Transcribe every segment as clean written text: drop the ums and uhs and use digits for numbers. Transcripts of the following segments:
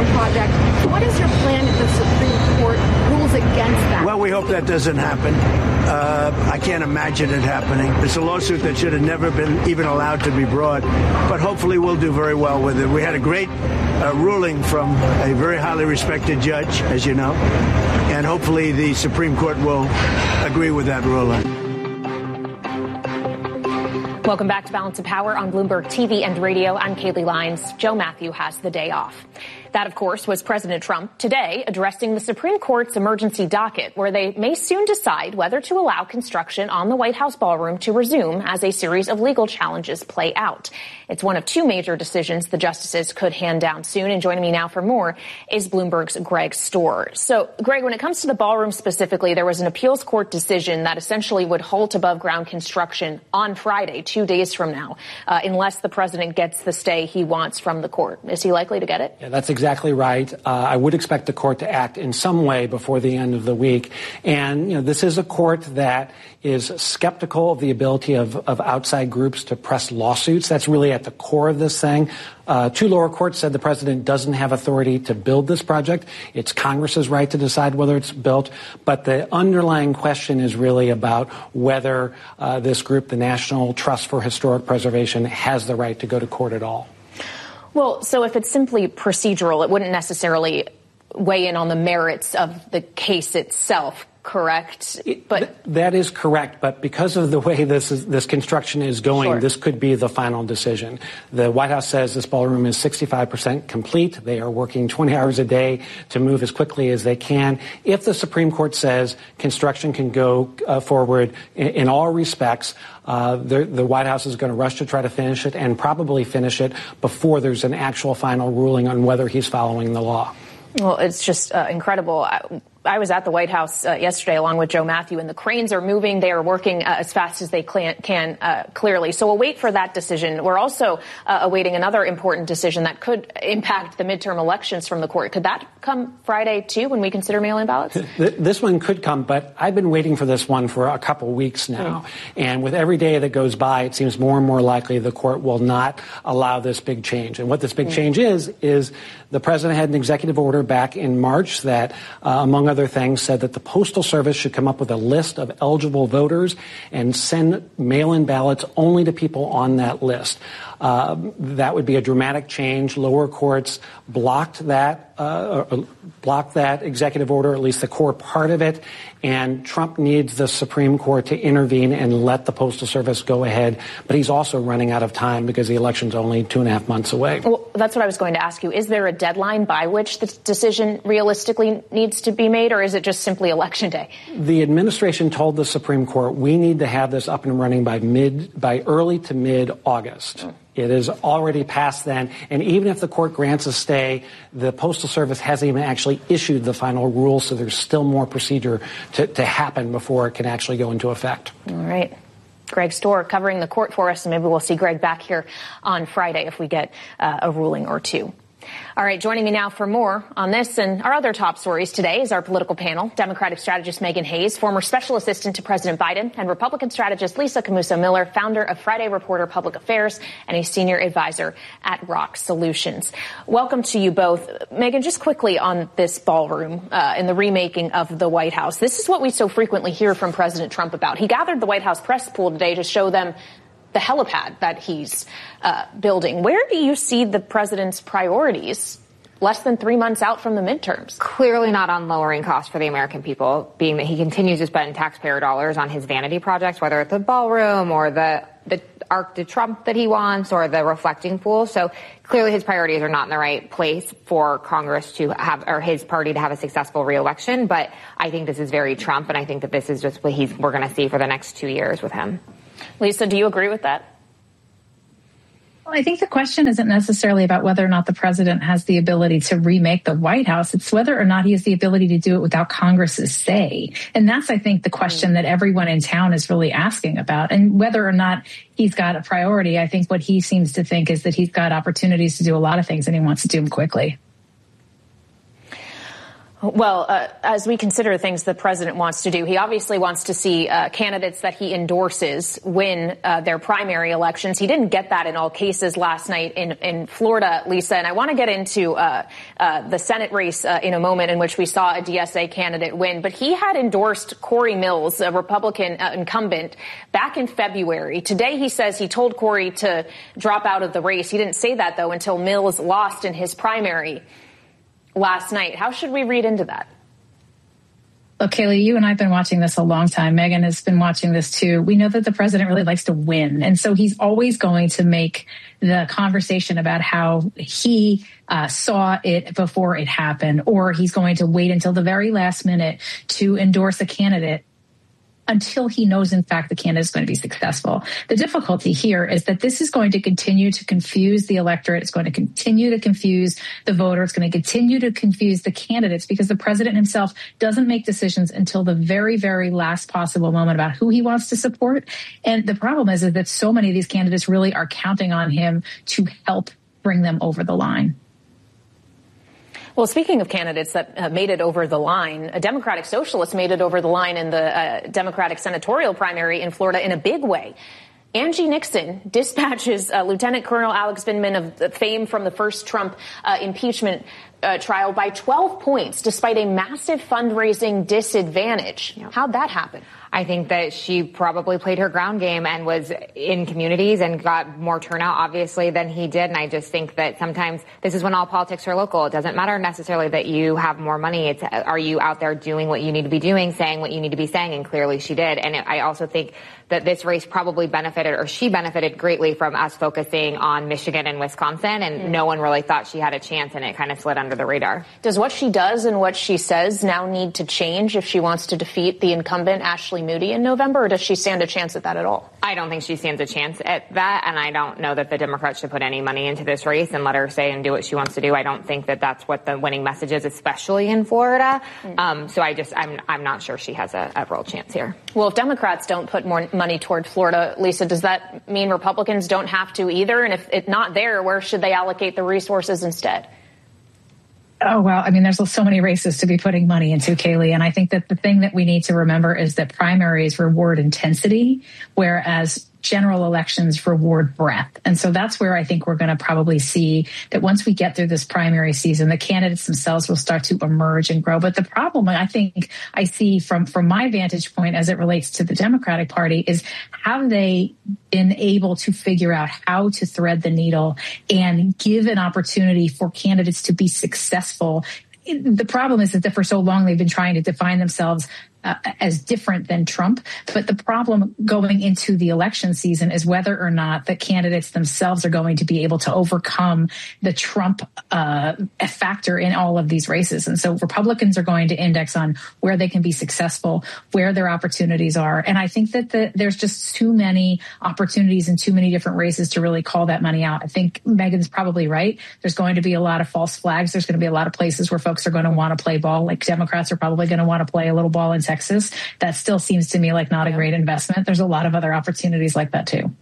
project. What is your plan if the Supreme Court rules against that? Well, we hope that doesn't happen. I can't imagine it happening. It's a lawsuit that should have never been even allowed to be brought, but hopefully we'll do very well with it. We had a great ruling from a very highly respected judge, as you know, and hopefully the Supreme Court will agree with that ruling. Welcome back to Balance of Power on Bloomberg TV and radio. I'm Kaylee Lyons. Joe Matthew has the day off. That, of course, was President Trump today addressing the Supreme Court's emergency docket, where they may soon decide whether to allow construction on the White House ballroom to resume as a series of legal challenges play out. It's one of two major decisions the justices could hand down soon. And joining me now for more is Bloomberg's Greg Stohr. So, Greg, when it comes to the ballroom specifically, there was an appeals court decision that essentially would halt above ground construction on Friday, 2 days from now, unless the president gets the stay he wants from the court. Is he likely to get it? Yeah, that's exactly right. I would expect the court to act in some way before the end of the week. And, this is a court that is skeptical of the ability of outside groups to press lawsuits. That's really at the core of this thing. Two lower courts said the president doesn't have authority to build this project. It's Congress's right to decide whether it's built. But the underlying question is really about whether this group, the National Trust for Historic Preservation, has the right to go to court at all. Well, so if it's simply procedural, it wouldn't necessarily weigh in on the merits of the case itself, correct? But that is correct. But because of the way this construction is going, Sure. This could be the final decision. The White House says this ballroom is 65% complete. They are working 20 hours a day to move as quickly as they can. If the Supreme Court says construction can go forward in all respects, the White House is going to rush to try to finish it and probably finish it before there's an actual final ruling on whether he's following the law. Well, it's just incredible. I was at the White House yesterday along with Joe Matthew, and the cranes are moving. They are working as fast as they can, clearly. So we'll wait for that decision. We're also awaiting another important decision that could impact the midterm elections from the court. Could that come Friday, too, when we consider mail-in ballots? This one could come, but I've been waiting for this one for a couple weeks now. And with every day that goes by, it seems more and more likely the court will not allow this big change. And what this big change is the president had an executive order back in March that, among other things, said that the Postal Service should come up with a list of eligible voters and send mail-in ballots only to people on that list. That would be a dramatic change. Lower courts blocked that executive order, at least the core part of it. And Trump needs the Supreme Court to intervene and let the Postal Service go ahead. But he's also running out of time because the election's only 2.5 months away. Well, that's what I was going to ask you. Is there a deadline by which the decision realistically needs to be made, or is it just simply Election Day? The administration told the Supreme Court we need to have this up and running by early to mid-August. It is already past then, and even if the court grants a stay, the Postal Service hasn't even actually issued the final rule, so there's still more procedure to happen before it can actually go into effect. All right. Greg Stohr covering the court for us, and maybe we'll see Greg back here on Friday if we get a ruling or two. All right, joining me now for more on this and our other top stories today is our political panel, Democratic strategist Meghan Hayes, former special assistant to President Biden, and Republican strategist Lisa Camuso Miller, founder of Friday Reporter Public Affairs and a senior advisor at Rock Solutions. Welcome to you both. Meghan, just quickly on this ballroom and the remaking of the White House. This is what we so frequently hear from President Trump about. He gathered the White House press pool today to show them the helipad that he's building. Where do you see the president's priorities less than 3 months out from the midterms? Clearly not on lowering costs for the American people, being that he continues to spend taxpayer dollars on his vanity projects, whether it's the ballroom or the Arc de Trump that he wants or the reflecting pool. So clearly his priorities are not in the right place for Congress to have, or his party to have a successful reelection. But I think this is very Trump, and I think that this is just what we're going to see for the next 2 years with him. Lisa, do you agree with that? Well, I think the question isn't necessarily about whether or not the president has the ability to remake the White House. It's whether or not he has the ability to do it without Congress's say. And that's, I think, the question that everyone in town is really asking about. And whether or not he's got a priority, I think what he seems to think is that he's got opportunities to do a lot of things and he wants to do them quickly. Well, as we consider things the president wants to do, he obviously wants to see candidates that he endorses win their primary elections. He didn't get that in all cases last night in Florida, Lisa. And I want to get into the Senate race in a moment, in which we saw a DSA candidate win. But he had endorsed Corey Mills, a Republican incumbent, back in February. Today, he says he told Corey to drop out of the race. He didn't say that, though, until Mills lost in his primary last night. How should we read into that? Look, Kayleigh, you and I have been watching this a long time. Megyn has been watching this too. We know that the president really likes to win. And so he's always going to make the conversation about how he saw it before it happened, or he's going to wait until the very last minute to endorse a candidate until he knows, in fact, the candidate is going to be successful. The difficulty here is that this is going to continue to confuse the electorate. It's going to continue to confuse the voter. It's going to continue to confuse the candidates, because the president himself doesn't make decisions until the very, very last possible moment about who he wants to support. And the problem is that so many of these candidates really are counting on him to help bring them over the line. Well, speaking of candidates that made it over the line, a Democratic Socialist made it over the line in the Democratic senatorial primary in Florida in a big way. Angie Nixon dispatches Lieutenant Colonel Alex Vindman of fame from the first Trump impeachment trial by 12 points, despite a massive fundraising disadvantage. Yeah. How'd that happen? I think that she probably played her ground game and was in communities and got more turnout, obviously, than he did. And I just think that sometimes this is when all politics are local. It doesn't matter necessarily that you have more money. It's, are you out there doing what you need to be doing, saying what you need to be saying? And clearly she did. And I also think that this race probably benefited, or she benefited greatly from us focusing on Michigan and Wisconsin. And no one really thought she had a chance, and it kind of slid under the radar. Does what she does and what she says now need to change if she wants to defeat the incumbent Ashley Moody in November, or does she stand a chance at that at all? I don't think she stands a chance at that, and I don't know that the Democrats should put any money into this race and let her say and do what she wants to do. I don't think that that's what the winning message is, especially in Florida. So I'm not sure she has a real chance here. Well, if Democrats don't put more money toward Florida, Lisa, does that mean Republicans don't have to either? And if it's not there, where should they allocate the resources instead? Oh, well, I mean, there's so many races to be putting money into, Kayleigh. And I think that the thing that we need to remember is that primaries reward intensity, whereas general elections reward breadth. And so that's where I think we're going to probably see that once we get through this primary season, the candidates themselves will start to emerge and grow. But the problem I think I see from my vantage point as it relates to the Democratic Party is, have they been able to figure out how to thread the needle and give an opportunity for candidates to be successful? The problem is that for so long they've been trying to define themselves as different than Trump. But the problem going into the election season is whether or not the candidates themselves are going to be able to overcome the Trump factor in all of these races. And so Republicans are going to index on where they can be successful, where their opportunities are. And I think that there's just too many opportunities in too many different races to really call that money out. I think Megyn's probably right. There's going to be a lot of false flags. There's going to be a lot of places where folks are going to want to play ball. Like Democrats are probably going to want to play a little ball in Texas. That still seems to me like not a great investment. There's a lot of other opportunities like that too.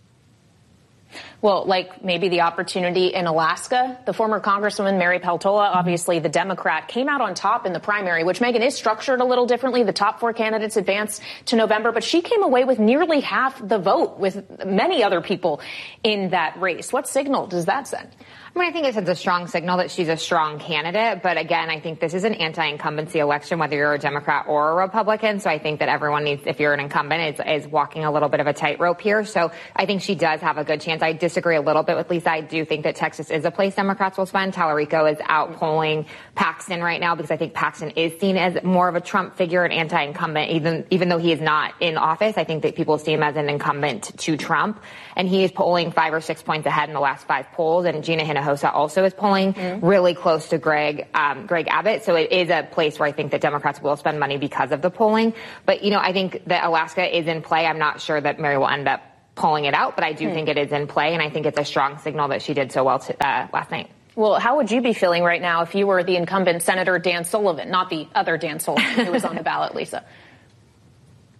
Well, like maybe the opportunity in Alaska. The former Congresswoman Mary Peltola, obviously the Democrat, came out on top in the primary, which, Megyn, is structured a little differently. The top four candidates advanced to November, but she came away with nearly half the vote with many other people in that race. What signal does that send? I mean, I think it sends a strong signal that she's a strong candidate. But again, I think this is an anti-incumbency election, whether you're a Democrat or a Republican. So I think that everyone needs, if you're an incumbent, is walking a little bit of a tightrope here. So I think she does have a good chance. I disagree a little bit with Lisa. I do think that Texas is a place Democrats will spend. Tallarico is outpolling Paxton right now because I think Paxton is seen as more of a Trump figure, an anti-incumbent, even though he is not in office. I think that people see him as an incumbent to Trump. And he is polling 5 or 6 points ahead in the last 5 polls. And Gina Hinojosa also is polling really close to Greg Abbott. So it is a place where I think that Democrats will spend money because of the polling. But, you know, I think that Alaska is in play. I'm not sure that Mary will end up pulling it out, but I do think it is in play. And I think it's a strong signal that she did so well last night. Well, how would you be feeling right now if you were the incumbent Senator Dan Sullivan, not the other Dan Sullivan who was on the ballot, Lisa?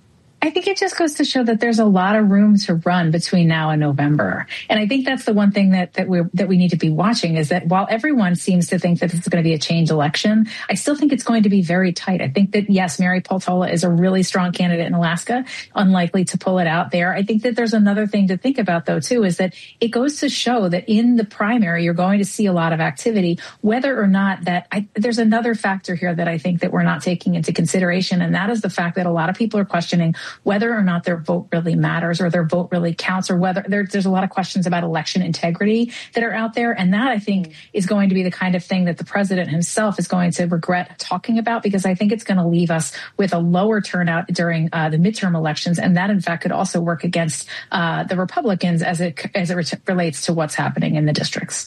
I think it just goes to show that there's a lot of room to run between now and November. And I think that's the one thing that we need to be watching, is that while everyone seems to think that it's going to be a change election, I still think it's going to be very tight. I think that, yes, Mary Peltola is a really strong candidate in Alaska, unlikely to pull it out there. I think that there's another thing to think about, though, too, is that it goes to show that in the primary, you're going to see a lot of activity, whether or not that there's another factor here that I think that we're not taking into consideration. And that is the fact that a lot of people are questioning whether or not their vote really matters or their vote really counts, or whether there's a lot of questions about election integrity that are out there. And that, I think, is going to be the kind of thing that the president himself is going to regret talking about, because I think it's going to leave us with a lower turnout during the midterm elections. And that, in fact, could also work against the Republicans as it relates to what's happening in the districts.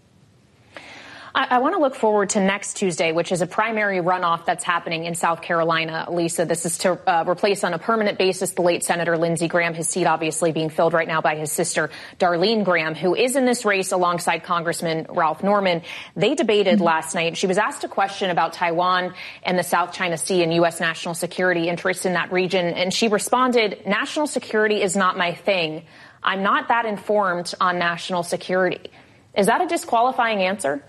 I want to look forward to next Tuesday, which is a primary runoff that's happening in South Carolina. Lisa, this is to replace on a permanent basis the late Senator Lindsey Graham, his seat obviously being filled right now by his sister, Darlene Graham, who is in this race alongside Congressman Ralph Norman. They debated last night. She was asked a question about Taiwan and the South China Sea and U.S. national security interests in that region. And she responded, "National security is not my thing. I'm not that informed on national security." Is that a disqualifying answer?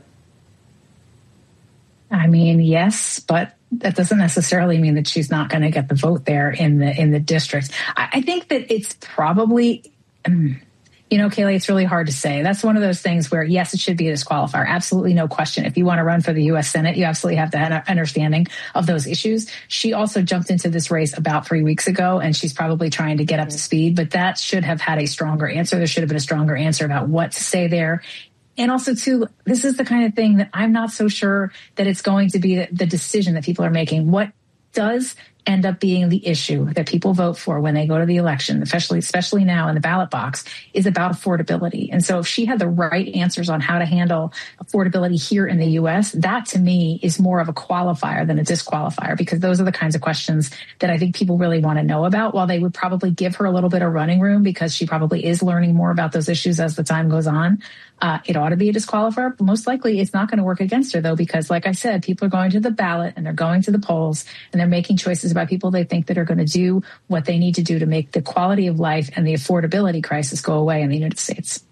I mean, yes, but that doesn't necessarily mean that she's not going to get the vote there in the district. I think that it's probably, Kayleigh, it's really hard to say. That's one of those things where, yes, it should be a disqualifier. Absolutely no question. If you want to run for the U.S. Senate, you absolutely have to have an understanding of those issues. She also jumped into this race about 3 weeks ago, and she's probably trying to get up to speed, but that should have had a stronger answer. There should have been a stronger answer about what to say there. And also, too, this is the kind of thing that I'm not so sure that it's going to be the decision that people are making. What does end up being the issue that people vote for when they go to the election, especially now in the ballot box, is about affordability. And so if she had the right answers on how to handle affordability here in the U.S., that to me is more of a qualifier than a disqualifier, because those are the kinds of questions that I think people really want to know about. While they would probably give her a little bit of running room because she probably is learning more about those issues as the time goes on, it ought to be a disqualifier. Most likely it's not going to work against her, though, because like I said, people are going to the ballot and they're going to the polls and they're making choices about people they think that are going to do what they need to do to make the quality of life and the affordability crisis go away in the United States.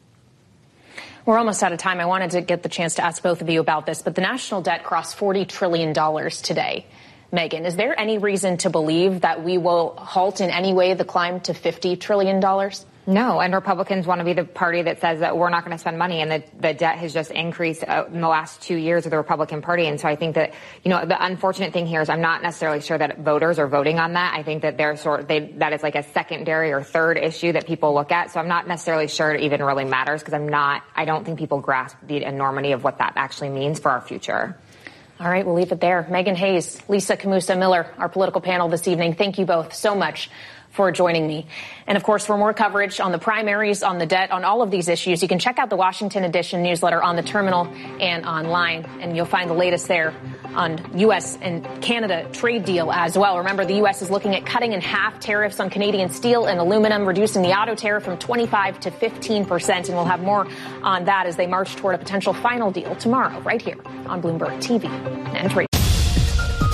We're almost out of time. I wanted to get the chance to ask both of you about this, but the national debt crossed $40 trillion today. Megyn, is there any reason to believe that we will halt in any way the climb to $50 trillion? No, and Republicans want to be the party that says that we're not going to spend money, and the debt has just increased in the last 2 years of the Republican Party. And so I think that, the unfortunate thing here is I'm not necessarily sure that voters are voting on that. I think that that is like a secondary or third issue that people look at. So I'm not necessarily sure it even really matters, because I don't think people grasp the enormity of what that actually means for our future. All right, we'll leave it there. Megyn Hayes, Lisa Camusa Miller, our political panel this evening. Thank you both so much for joining me. And of course, for more coverage on the primaries, on the debt, on all of these issues, you can check out the Washington Edition newsletter on the terminal and online. And you'll find the latest there on U.S. and Canada trade deal as well. Remember, the U.S. is looking at cutting in half tariffs on Canadian steel and aluminum, reducing the auto tariff from 25% to 15%. And we'll have more on that as they march toward a potential final deal tomorrow, right here on Bloomberg TV and Radio.